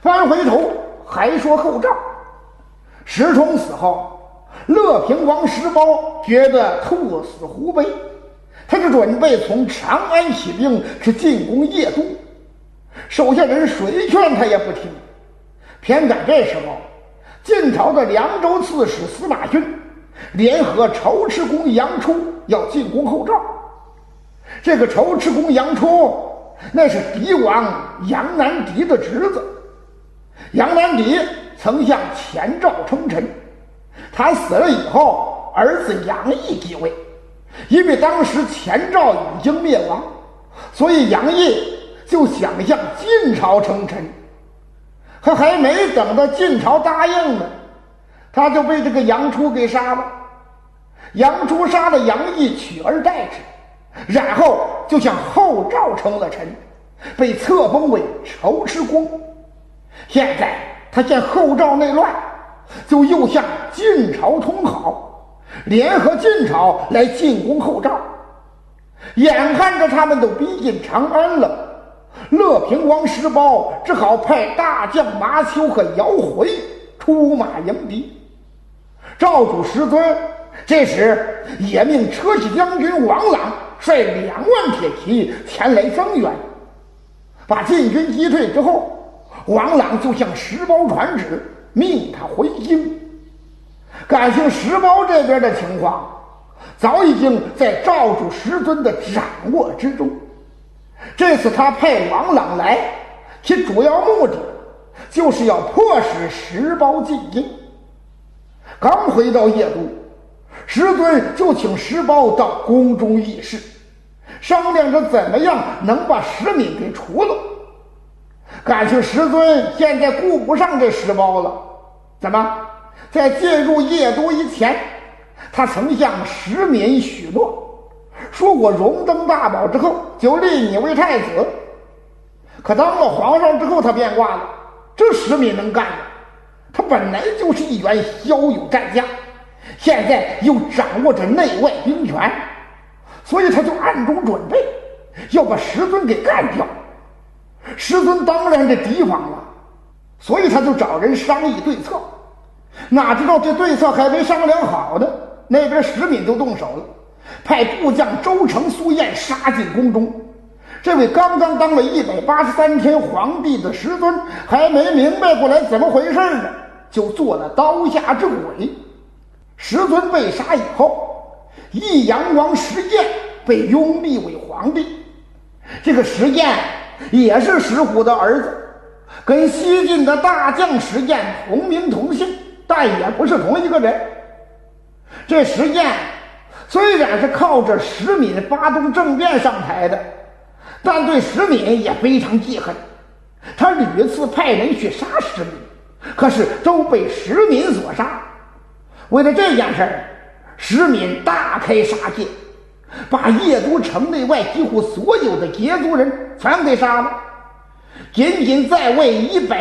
翻回头还说后赵。石崇死后，乐平王石苞觉得兔死狐悲，他就准备从长安起兵去进攻邺都。手下人谁劝他也不听，偏赶这时候晋朝的凉州刺史司马勋联合仇赤公杨初要进攻后赵。这个仇赤公杨初那是狄王杨南狄的侄子。杨南狄曾向前赵称臣，他死了以后，儿子杨毅继位。因为当时前赵已经灭亡，所以杨毅就想向晋朝称臣。可还没等到晋朝答应呢，他就被这个杨初给杀了。杨初杀了杨毅，取而代之，然后就向后赵称了臣，被册封为仇赤公。现在他见后赵内乱，就又向晋朝通好，联合晋朝来进攻后赵。眼看着他们都逼近长安了，乐平王石苞只好派大将麻丘和姚回出马迎敌。赵主石尊这时也命车骑将军王朗率2万铁骑前来增援。把晋军击退之后，王朗就向石苞传旨，命他回京。感情石苞这边的情况早已经在赵主石尊的掌握之中。这次他派王朗来，其主要目的就是要迫使石苞进京。刚回到邺都，石尊就请石苞到宫中议事，商量着怎么样能把石敏给除了。感情石尊现在顾不上这石苞了，怎么在进入邺都以前，他曾向石敏许诺，说我荣登大宝之后就立你为太子。可当了皇上之后他变卦了，这石敏能干吗？他本来就是一员骁勇战将，现在又掌握着内外兵权，所以他就暗中准备要把石尊给干掉。石尊当然这提防了，所以他就找人商议对策。哪知道这对策还没商量好呢，那边石敏都动手了，派部将周成、苏彦杀进宫中。这位刚刚当了183天皇帝的石尊还没明白过来怎么回事呢，就做了刀下之鬼。石尊被杀以后，益阳王石彦被拥立为皇帝。这个石彦也是石虎的儿子，跟西晋的大将石彦同名同姓，但也不是同一个人。这石彦虽然是靠着石敏发动政变上台的，但对石敏也非常记恨。他屡次派人去杀石敏，可是都被石敏所杀。为了这件事，石敏大开杀戒，把邺都城内外几乎所有的羯族人全给杀了。仅仅在位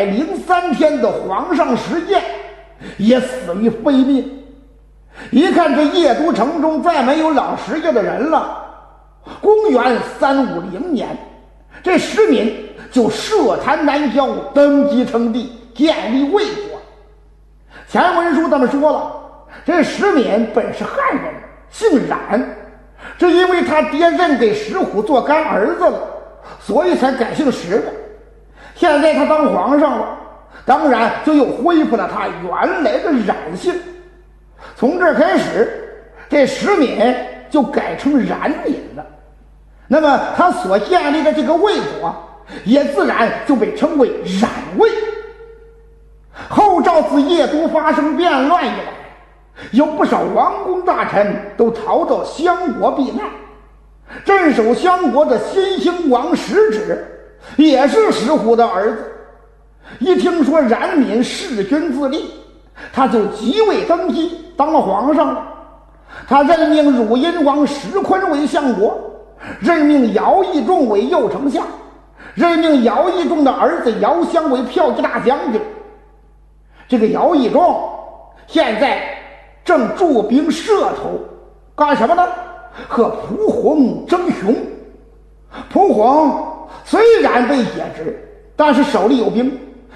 103天的皇上石彦也死于非命。一看这邺都城中再没有老石家的人了，公元350年，这石敏就设坛南郊，登基称帝，建立魏国。前文书他们说了，这石敏本是汉人，姓冉，这因为他爹认给石虎做干儿子了，所以才改姓石的。现在他当皇上了，当然就又恢复了他原来的冉姓。从这开始，这石敏就改成冉敏了。那么他所建立的这个魏国也自然就被称为冉魏。后赵自邺都发生变乱以来，有不少王公大臣都逃到襄国避难。镇守襄国的新兴王石止也是石虎的儿子，一听说冉敏弑君自立，他就即位登基当了皇上了。他任命汝阴王石坤为相国，任命姚义仲为右丞相，任命姚义仲的儿子姚襄为骠骑大将军。这个姚义仲现在正驻兵社头，干什么呢？和蒲洪争雄。蒲洪虽然被解职，但是手里有兵，